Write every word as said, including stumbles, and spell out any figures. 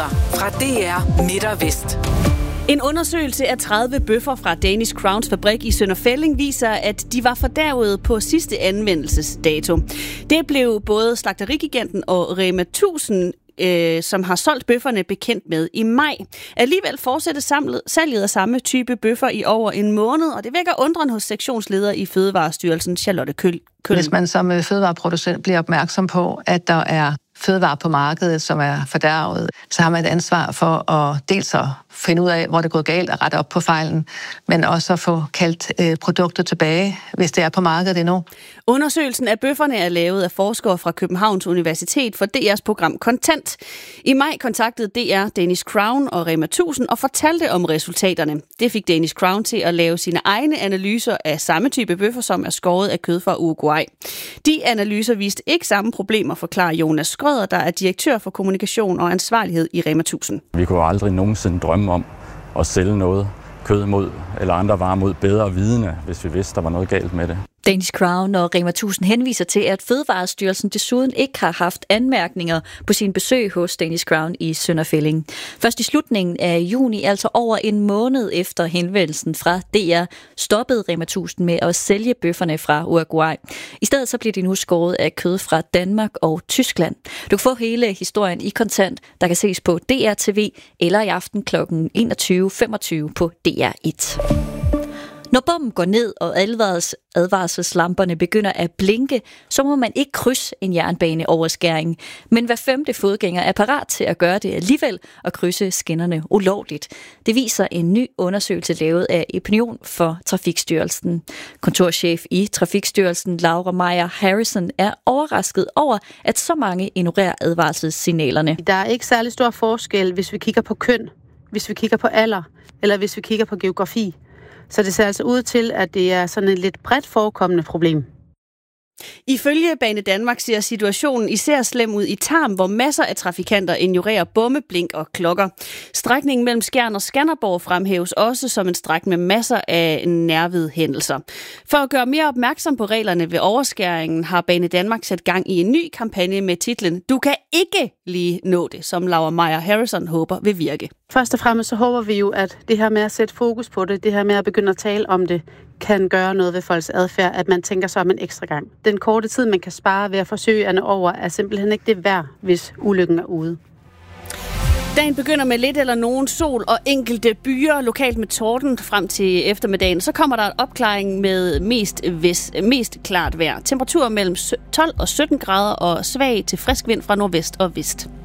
Nyheder fra D R Midt og Vest. En undersøgelse af tredive bøffer fra Danish Crowns fabrik i Sønder Felding viser, at de var fordærvet på sidste anvendelsesdato. Det blev både slagterigiganten og Rema tusind, øh, som har solgt bøfferne, bekendt med i maj. Alligevel fortsætter samlet, salget af samme type bøffer i over en måned, og det vækker undren hos sektionsleder i Fødevarestyrelsen, Charlotte Køhl. Hvis man som fødevareproducent bliver opmærksom på, at der er fødevarer på markedet, som er fordærvet, så har man et ansvar for at dels at finde ud af, hvor det er gået galt og rette op på fejlen, men også at få kaldt øh, produkter tilbage, hvis det er på markedet endnu. Undersøgelsen af bøfferne er lavet af forskere fra Københavns Universitet for D R's program Kontant. I maj kontaktede D R Danish Crown og Rema tusind og fortalte om resultaterne. Det fik Danish Crown til at lave sine egne analyser af samme type bøffer, som er skåret af kød fra Uruguay. De analyser viste ikke samme problemer, forklarer Jonas Skrøder, der er direktør for kommunikation og ansvarlighed i Rema tusind. Vi kunne aldrig nogensinde drømme om at sælge noget kød mod, eller andre varer mod bedre vidende, hvis vi vidste, der var noget galt med det. Danish Crown og Rema tusind henviser til, at Fødevarestyrelsen desuden ikke har haft anmærkninger på sin besøg hos Danish Crown i Sønder Felding. Først i slutningen af juni, altså over en måned efter henvendelsen fra D R, stoppede Rema tusind med at sælge bøfferne fra Uruguay. I stedet så bliver de nu skåret af kød fra Danmark og Tyskland. Du kan få hele historien i Kontant, der kan ses på D R T V eller i aften klokken enogtyve femogtyve på D R et. Når bommen går ned og advars, advarselslamperne begynder at blinke, så må man ikke krydse en jernbaneoverskæring. Men hver femte fodgænger er parat til at gøre det alligevel og krydse skinnerne ulovligt. Det viser en ny undersøgelse lavet af Opinion for Trafikstyrelsen. Kontorchef i Trafikstyrelsen, Laura Meyer Harrison, er overrasket over, at så mange ignorerer advarselssignalerne. Der er ikke særlig stor forskel, hvis vi kigger på køn, hvis vi kigger på alder, eller hvis vi kigger på geografi. Så det ser altså ud til, at det er sådan et lidt bredt forekommende problem. Ifølge Bane Danmark ser situationen især slem ud i Tarm, hvor masser af trafikanter ignorerer bomme, blink og klokker. Strækningen mellem Skjern og Skanderborg fremhæves også som en strækning med masser af nervede hændelser. For at gøre mere opmærksom på reglerne ved overskæringen, har Bane Danmark sat gang i en ny kampagne med titlen "Du kan ikke lige nå det", som Laura Meyer Harrison håber vil virke. Først og fremmest så håber vi jo, at det her med at sætte fokus på det, det her med at begynde at tale om det, kan gøre noget ved folks adfærd, at man tænker sig om en ekstra gang. Den korte tid, man kan spare ved at forsøge andet over, er simpelthen ikke det værd, hvis ulykken er ude. Dagen begynder med lidt eller nogen sol og enkelte byer, lokalt med torden frem til eftermiddagen. Så kommer der en opklaring med mest, vest, mest klart vejr. Temperaturer mellem tolv og sytten grader og svag til frisk vind fra nordvest og vest.